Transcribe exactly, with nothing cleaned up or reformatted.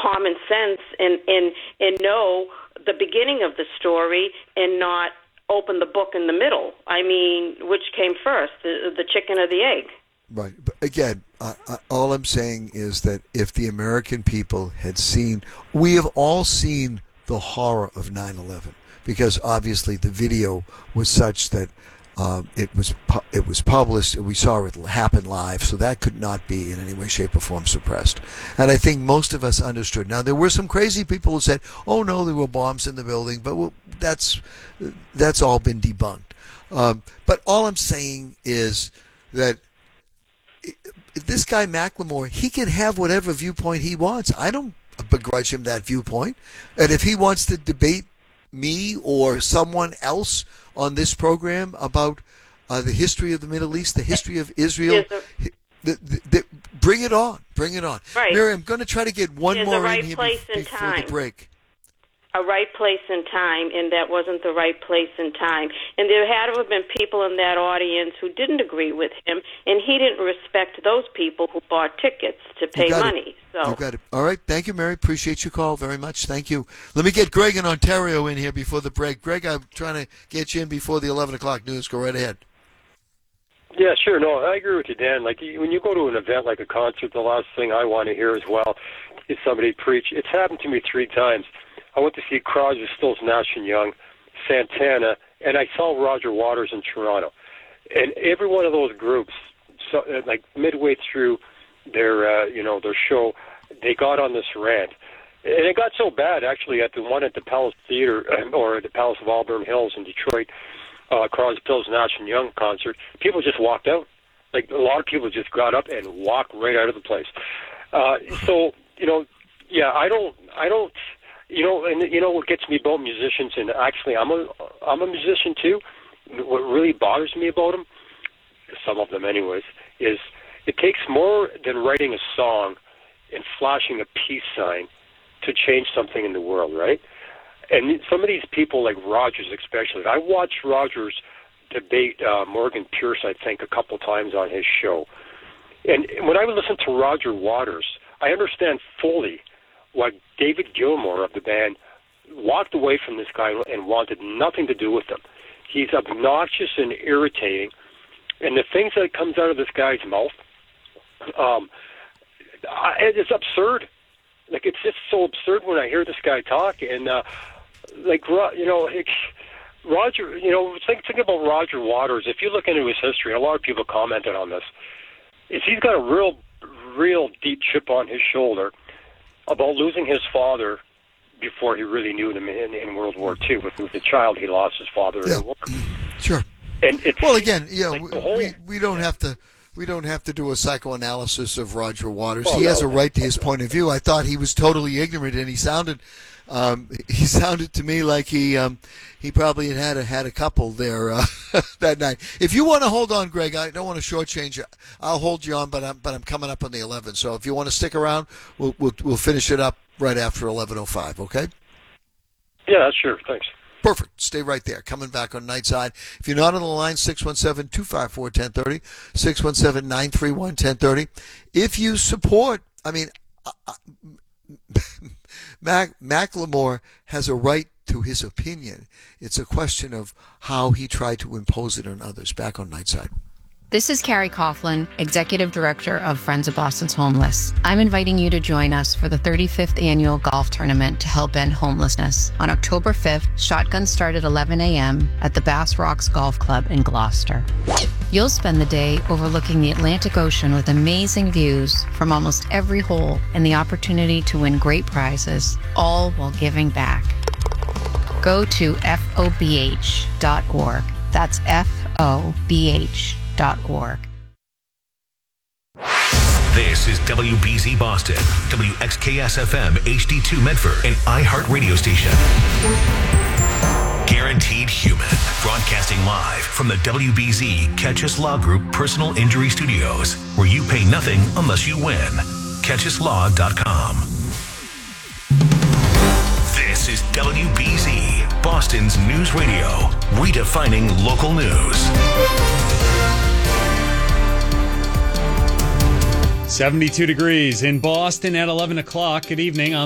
common sense and, and, and know the beginning of the story and not open the book in the middle. I mean, which came first, the, the chicken or the egg? Right. But again, uh, uh, all I'm saying is that if the American people had seen, we have all seen the horror of nine eleven, because obviously the video was such that um, it was pu- it was published. We saw it happen live, so that could not be in any way, shape, or form suppressed. And I think most of us understood. Now, there were some crazy people who said, "Oh no, there were bombs in the building," but well, that's that's all been debunked. Um, but all I'm saying is that this guy Macklemore, he can have whatever viewpoint he wants. I don't begrudge him that viewpoint. And if he wants to debate me or someone else on this program about uh, the history of the Middle East, the history of Israel, There's a- the, the, the, bring it on. Bring it on. Right. Mary, I'm going to try to get one There's more a right in here place be- and before time. the break. A right place and time, and that wasn't the right place and time. And there had to have been people in that audience who didn't agree with him, and he didn't respect those people who bought tickets to pay money. It. So You got it. All right. Thank you, Mary. Appreciate your call very much. Thank you. Let me get Greg in Ontario in here before the break. Greg, I'm trying to get you in before the eleven o'clock news. Go right ahead. Yeah, sure. No, I agree with you, Dan. Like, when you go to an event like a concert, the last thing I want to hear as well is somebody preach. It's happened to me three times. I went to see Crosby, Stills, Nash and Young, Santana, and I saw Roger Waters in Toronto. And every one of those groups, so, like midway through their, uh, you know, their show, they got on this rant. And it got so bad, actually, at the one at the Palace Theater, or the Palace of Auburn Hills in Detroit, uh, Crosby, Stills, Nash and Young concert, people just walked out. Like, a lot of people just got up and walked right out of the place. Uh, so, you know, yeah, I don't, I don't, you know, and you know what gets me about musicians, and actually I'm a, I'm a musician too. What really bothers me about them, some of them anyways, is it takes more than writing a song and flashing a peace sign to change something in the world, right? And some of these people, like Rogers especially, I watched Rogers debate uh, Morgan Pierce, I think, a couple times on his show. And when I would listen to Roger Waters, I understand fully why David Gilmour of the band walked away from this guy and wanted nothing to do with him. He's obnoxious and irritating, and the things that comes out of this guy's mouth, um, I, it's absurd. Like, it's just so absurd when I hear this guy talk, and uh, like, you know, it's, Roger, you know, think, think about Roger Waters. If you look into his history, a lot of people commented on this, is he's got a real, real deep chip on his shoulder about losing his father before he really knew him in, in World War Two. When he was a child, he lost his father in Yeah. the war. Sure. And it's, well, again, you know, like we, the whole- we we don't have to we don't have to do a psychoanalysis of Roger Waters. Well, he has no. a right to his point of view. I thought he was totally ignorant, and he sounded um, he sounded to me like he um, he probably had had a, had a couple there uh, that night. If you want to hold on, Greg, I don't want to shortchange you. I'll hold you on, but I'm but I'm coming up on the eleven. So if you want to stick around, we'll we'll, we'll finish it up right after eleven oh five. Okay. Yeah, sure. Thanks. Perfect. Stay right there. Coming back on Nightside. If you're not on the line, six one seven, two five four, one zero three zero, six one seven, nine three one, one zero three zero. If you support, I mean, uh, Mac, Macklemore has a right to his opinion. It's a question of how he tried to impose it on others. Back on Nightside. This is Carrie Coughlin, Executive Director of Friends of Boston's Homeless. I'm inviting you to join us for the thirty-fifth Annual Golf Tournament to help end homelessness. On October fifth, shotguns start at eleven a.m. at the Bass Rocks Golf Club in Gloucester. You'll spend the day overlooking the Atlantic Ocean with amazing views from almost every hole and the opportunity to win great prizes, all while giving back. Go to F O B H dot org. That's F O B H dot org. This is W B Z Boston, W X K S F M H D two Medford, an iHeart radio station. Guaranteed Human, broadcasting live from the W B Z Catch Us Law Group Personal Injury Studios, where you pay nothing unless you win. catch us law dot com. This is W B Z, Boston's news radio, redefining local news. seventy-two degrees in Boston at eleven o'clock. Good evening. I'm